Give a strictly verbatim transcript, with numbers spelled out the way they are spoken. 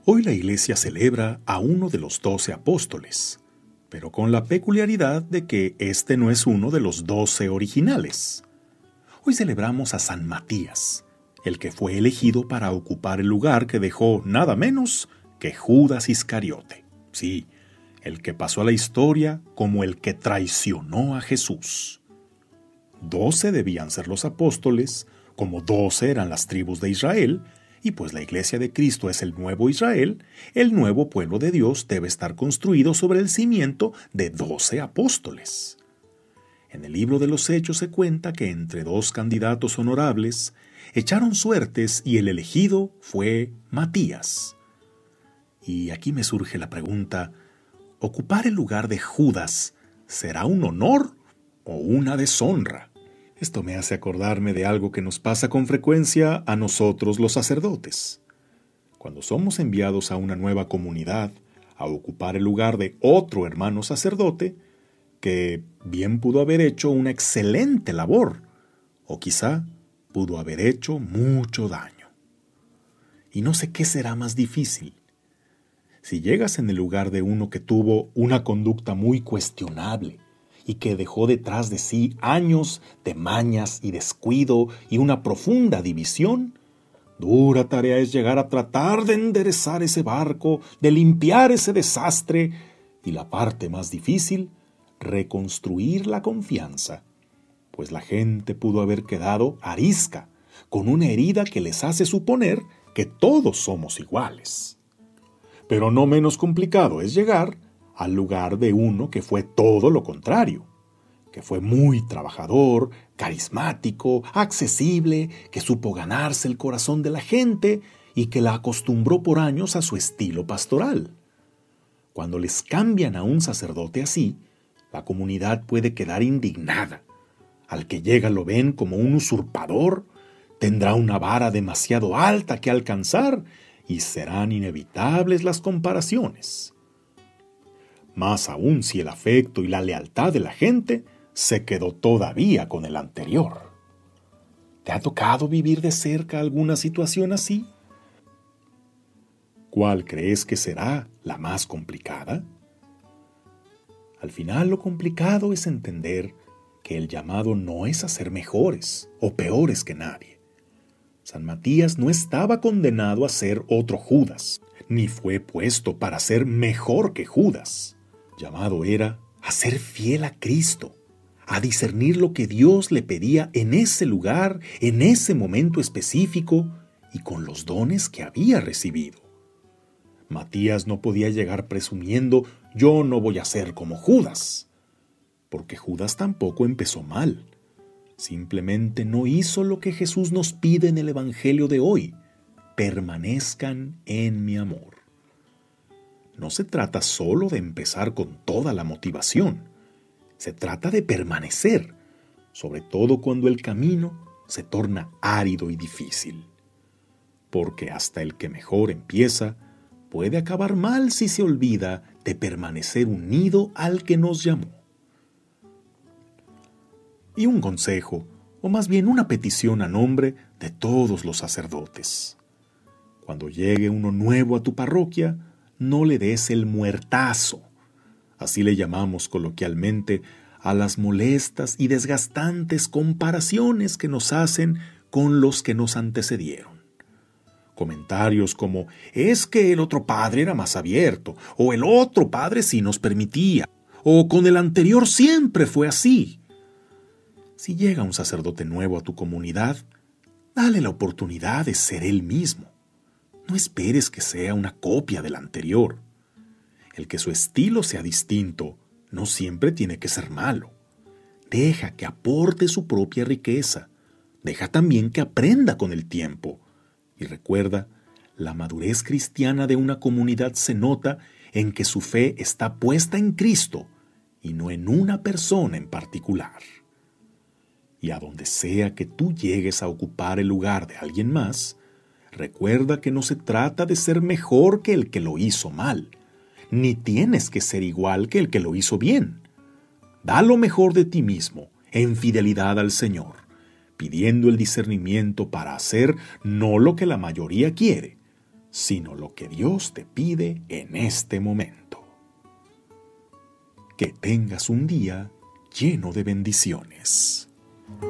Hoy la Iglesia celebra a uno de los doce apóstoles, pero con la peculiaridad de que este no es uno de los doce originales. Hoy celebramos a San Matías, el que fue elegido para ocupar el lugar que dejó nada menos que Judas Iscariote. Sí, el que pasó a la historia como el que traicionó a Jesús. Doce debían ser los apóstoles, como doce eran las tribus de Israel, y pues la Iglesia de Cristo es el nuevo Israel, el nuevo pueblo de Dios debe estar construido sobre el cimiento de doce apóstoles. En el libro de los Hechos se cuenta que entre dos candidatos honorables echaron suertes y el elegido fue Matías. Y aquí me surge la pregunta, ¿ocupar el lugar de Judas será un honor o una deshonra? Esto me hace acordarme de algo que nos pasa con frecuencia a nosotros los sacerdotes. Cuando somos enviados a una nueva comunidad a ocupar el lugar de otro hermano sacerdote, que bien pudo haber hecho una excelente labor, o quizá pudo haber hecho mucho daño. Y no sé qué será más difícil. Si llegas en el lugar de uno que tuvo una conducta muy cuestionable, y que dejó detrás de sí años de mañas y descuido y una profunda división, dura tarea es llegar a tratar de enderezar ese barco, de limpiar ese desastre, y la parte más difícil, reconstruir la confianza, pues la gente pudo haber quedado arisca, con una herida que les hace suponer que todos somos iguales. Pero no menos complicado es llegar al lugar de uno que fue todo lo contrario, que fue muy trabajador, carismático, accesible, que supo ganarse el corazón de la gente y que la acostumbró por años a su estilo pastoral. Cuando les cambian a un sacerdote así, la comunidad puede quedar indignada. Al que llega lo ven como un usurpador, tendrá una vara demasiado alta que alcanzar y serán inevitables las comparaciones. Más aún si el afecto y la lealtad de la gente se quedó todavía con el anterior. ¿Te ha tocado vivir de cerca alguna situación así? ¿Cuál crees que será la más complicada? Al final lo complicado es entender que el llamado no es a ser mejores o peores que nadie. San Matías no estaba condenado a ser otro Judas, ni fue puesto para ser mejor que Judas. Llamado era a ser fiel a Cristo, a discernir lo que Dios le pedía en ese lugar, en ese momento específico y con los dones que había recibido. Matías no podía llegar presumiendo, yo no voy a ser como Judas, porque Judas tampoco empezó mal. Simplemente no hizo lo que Jesús nos pide en el Evangelio de hoy, permanezcan en mi amor. No se trata solo de empezar con toda la motivación. Se trata de permanecer, sobre todo cuando el camino se torna árido y difícil. Porque hasta el que mejor empieza puede acabar mal si se olvida de permanecer unido al que nos llamó. Y un consejo, o más bien una petición a nombre de todos los sacerdotes. Cuando llegue uno nuevo a tu parroquia, no le des el muertazo. Así le llamamos coloquialmente a las molestas y desgastantes comparaciones que nos hacen con los que nos antecedieron. Comentarios como, es que el otro padre era más abierto, o el otro padre sí nos permitía, o con el anterior siempre fue así. Si llega un sacerdote nuevo a tu comunidad, dale la oportunidad de ser él mismo. No esperes que sea una copia del anterior. El que su estilo sea distinto no siempre tiene que ser malo. Deja que aporte su propia riqueza. Deja también que aprenda con el tiempo. Y recuerda, la madurez cristiana de una comunidad se nota en que su fe está puesta en Cristo y no en una persona en particular. Y a donde sea que tú llegues a ocupar el lugar de alguien más, recuerda que no se trata de ser mejor que el que lo hizo mal, ni tienes que ser igual que el que lo hizo bien. Da lo mejor de ti mismo, en fidelidad al Señor, pidiendo el discernimiento para hacer no lo que la mayoría quiere, sino lo que Dios te pide en este momento. Que tengas un día lleno de bendiciones.